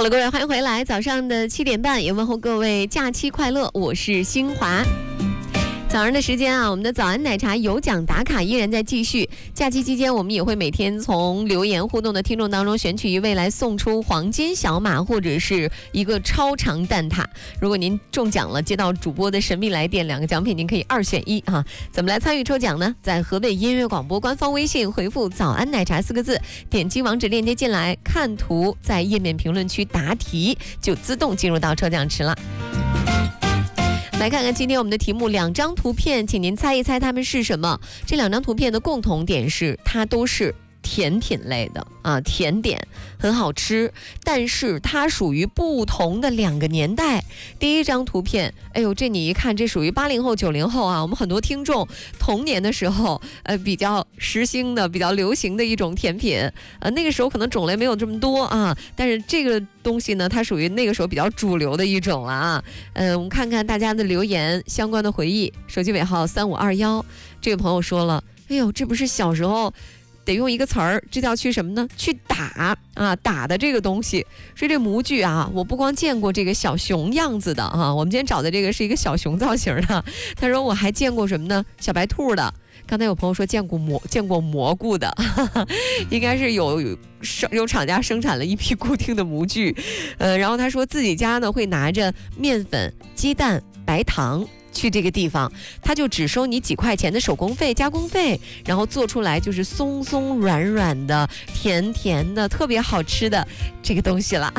了，各位，欢迎回来。早上的7点半，也问候各位假期快乐，我是新华。早上的时间啊，我们的早安奶茶有奖打卡依然在继续。假期期间，我们也会每天从留言互动的听众当中选取一位来送出黄金小马或者是一个超长蛋挞。如果您中奖了，接到主播的神秘来电，2个奖品您可以2选1啊。怎么来参与抽奖呢？在河北音乐广播官方微信回复早安奶茶4个字，点击网址链接进来，看图，在页面评论区答题，就自动进入到抽奖池了。来看看今天我们的题目，2张图片，请您猜一猜它们是什么。这2张图片的共同点是，它都是甜品类的啊，甜点很好吃，但是它属于不同的2个年代。第一张图片，哎呦，这你一看，这属于80后、90后啊，我们很多听众童年的时候，比较时兴的、比较流行的一种甜品。那个时候可能种类没有这么多啊，但是这个东西呢，它属于那个时候比较主流的一种了啊。我们看看大家的留言相关的回忆，手机尾号3521，这位朋友说了，哎呦，这不是小时候得用一个词儿，这叫去什么呢？去打啊，打的这个东西。所以这模具啊，我不光见过这个小熊样子的啊，我们今天找的这个是一个小熊造型的。他说我还见过什么呢？小白兔的。刚才有朋友说见过蘑菇的，应该是有厂家生产了一批固定的模具。然后他说自己家呢会拿着面粉、鸡蛋、白糖去这个地方，他就只收你几块钱的手工费、加工费，然后做出来就是松松软软的、甜甜的、特别好吃的这个东西了。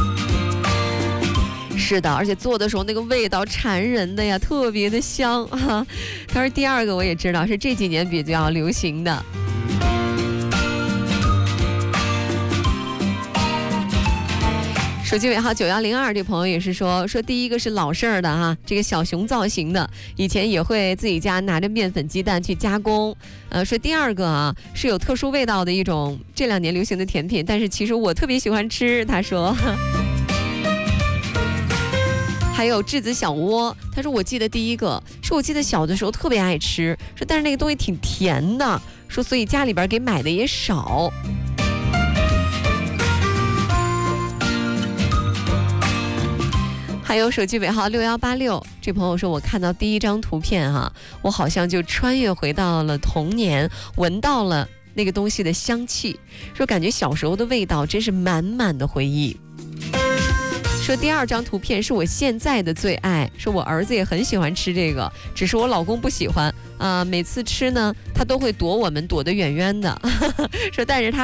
是的，而且做的时候那个味道馋人的呀，特别的香啊。他说第2个我也知道是这几年比较流行的。手机尾号9102，这朋友也是说第一个是老式儿的哈，这个小熊造型的，以前也会自己家拿着面粉鸡蛋去加工。说第2个啊是有特殊味道的一种这2年流行的甜品，但是其实我特别喜欢吃。他说。还有质子小窝，他说我记得第1个是我记得小的时候特别爱吃，说但是那个东西挺甜的，说所以家里边给买的也少。还有手机尾号6186，这朋友说我看到第1张图片哈，我好像就穿越回到了童年，闻到了那个东西的香气，说感觉小时候的味道真是满满的回忆。说第2张图片是我现在的最爱，说我儿子也很喜欢吃这个，只是我老公不喜欢啊，每次吃呢他都会躲我们，躲得远远的。说但是他